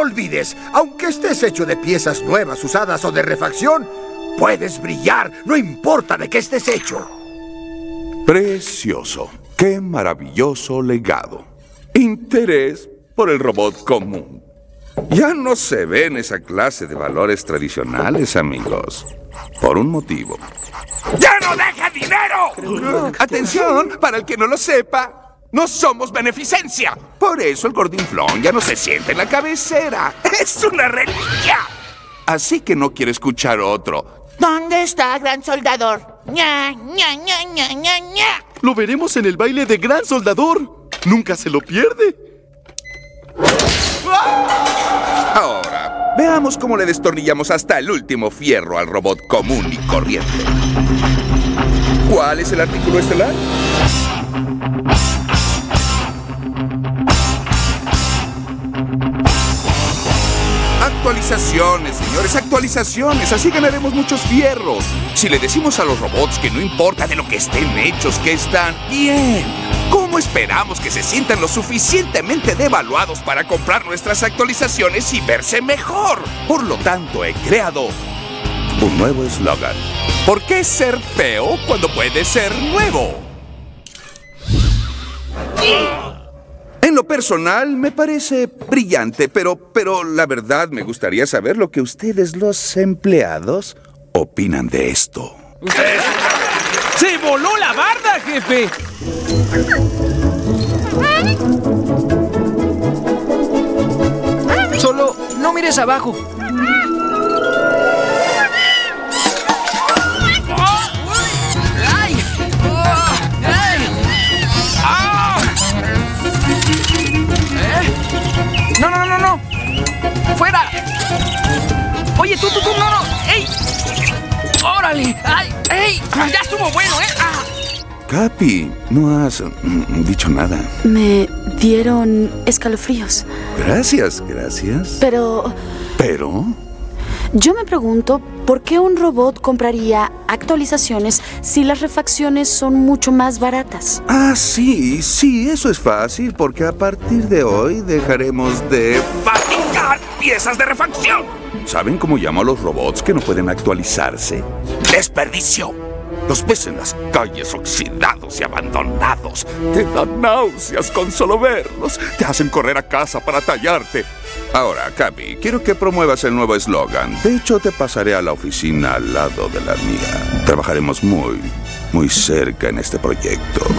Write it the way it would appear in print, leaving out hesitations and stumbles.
olvides, aunque estés hecho de piezas nuevas, usadas o de refacción, puedes brillar, no importa de qué estés hecho. Precioso. ¡Qué maravilloso legado! Interés por el robot común. Ya no se ven esa clase de valores tradicionales, amigos. Por un motivo. ¡Ya no deja dinero! Atención, para el que no lo sepa, no somos beneficencia. Por eso el gordinflón ya no se sienta en la cabecera. ¡Es una reliquia! Así que no quiero escuchar otro. ¿Dónde está, gran soldador? Ña, ña, ña, ña, ña, ña. Lo veremos en el baile de Gran Soldador. Nunca se lo pierde. Ahora, veamos cómo le destornillamos hasta el último fierro al robot común y corriente. ¿Cuál es el artículo estelar? Actualizaciones, señores, actualizaciones. Así ganaremos muchos fierros. Si le decimos a los robots que no importa de lo que estén hechos, que están bien, ¿cómo esperamos que se sientan lo suficientemente devaluados para comprar nuestras actualizaciones y verse mejor? Por lo tanto, he creado un nuevo eslogan. ¿Por qué ser feo cuando puede ser nuevo? En lo personal, me parece brillante, pero la verdad me gustaría saber lo que ustedes, los empleados, opinan de esto. ¡Se voló la barda, jefe! Solo no mires abajo. No. ¡Fuera! Oye, tú, no. ¡Ey! ¡Órale! ¡Ay! ¡Ey! ¡Ya estuvo bueno, ¡Ah! Capi, no has dicho nada. Me dieron escalofríos. Gracias. Pero yo me pregunto por qué un robot compraría actualizaciones si las refacciones son mucho más baratas. Ah, sí, eso es fácil, porque a partir de hoy dejaremos de ¡Fabricar piezas de refacción! ¿Saben cómo llamo a los robots que no pueden actualizarse? ¡Desperdicio! Los ves en las calles oxidados y abandonados. Te dan náuseas con solo verlos. Te hacen correr a casa para tallarte. Ahora, Capi, quiero que promuevas el nuevo eslogan. De hecho, te pasaré a la oficina al lado de la mía. Trabajaremos muy cerca en este proyecto.